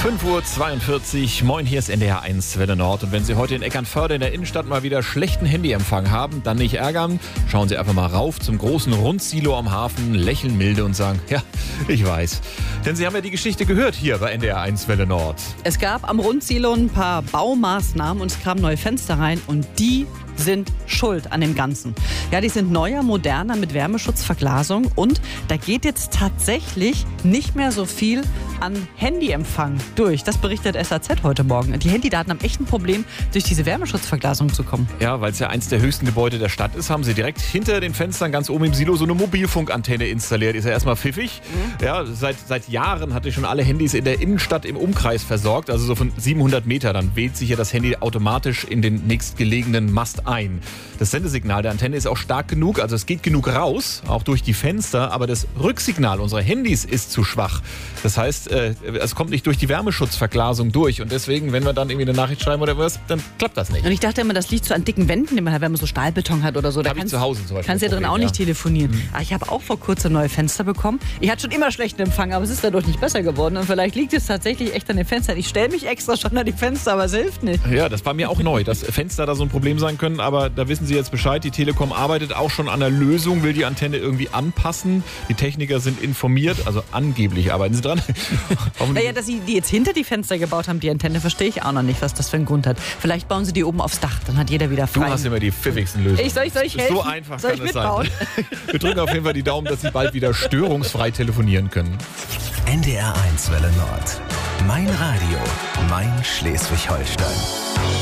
5:42 Uhr, moin, hier ist NDR 1 Welle Nord. Und wenn Sie heute in Eckernförde in der Innenstadt mal wieder schlechten Handyempfang haben, dann nicht ärgern. Schauen Sie einfach mal rauf zum großen Rundsilo am Hafen, lächeln milde und sagen, ja, ich weiß. Denn Sie haben ja die Geschichte gehört hier bei NDR 1 Welle Nord. Es gab am Rundsilo ein paar Baumaßnahmen und es kamen neue Fenster rein und die sind schuld an dem Ganzen. Ja, die sind neuer, moderner mit Wärmeschutzverglasung und da geht jetzt tatsächlich nicht mehr so viel an Handyempfang durch. Das berichtet SAZ heute Morgen. Die Handydaten haben echt ein Problem, durch diese Wärmeschutzverglasung zu kommen. Ja, weil es ja eins der höchsten Gebäude der Stadt ist, haben sie direkt hinter den Fenstern ganz oben im Silo so eine Mobilfunkantenne installiert. Ist ja erstmal pfiffig. Ja, seit Jahren hatte ich schon alle Handys in der Innenstadt im Umkreis versorgt. Also so von 700 Meter. Dann wählt sich ja das Handy automatisch in den nächstgelegenen Mast ein. Das Sendesignal der Antenne ist auch stark genug, also es geht genug raus, auch durch die Fenster, aber das Rücksignal unserer Handys ist zu schwach. Das heißt, es kommt nicht durch die Wärmeschutzverglasung durch und deswegen, wenn wir dann irgendwie eine Nachricht schreiben oder was, dann klappt das nicht. Und ich dachte immer, das liegt so an dicken Wänden, die man hat, wenn man so Stahlbeton hat oder so. Da habe ich zu Hause zum Beispiel. Kannst ja drin auch nicht telefonieren. Aber ich habe auch vor kurzem neue Fenster bekommen. Ich hatte schon immer schlechten Empfang, aber es ist dadurch nicht besser geworden. Und vielleicht liegt es tatsächlich echt an den Fenstern. Ich stelle mich extra schon an die Fenster, aber es hilft nicht. Ja, das war mir auch neu, dass Fenster da so ein Problem sein können, aber da wissen Sie jetzt Bescheid. Die Telekom arbeitet auch schon an der Lösung, will die Antenne irgendwie anpassen. Die Techniker sind informiert, also angeblich arbeiten sie dran. Naja, dass sie die jetzt hinter die Fenster gebaut haben, die Antenne, verstehe ich auch noch nicht, was das für einen Grund hat. Vielleicht bauen sie die oben aufs Dach, dann hat jeder wieder frei. Du hast immer die pfiffigsten Lösungen. Soll ich helfen? So einfach soll kann ich es mitbauen? sein. Wir drücken auf jeden Fall die Daumen, dass Sie bald wieder störungsfrei telefonieren können. NDR 1 Welle Nord. Mein Radio, mein Schleswig-Holstein.